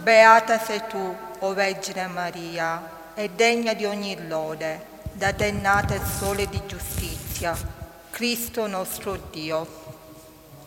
Beata sei tu, o Vergine Maria, e degna di ogni lode, da te è nata il Sole di giustizia, Cristo nostro Dio.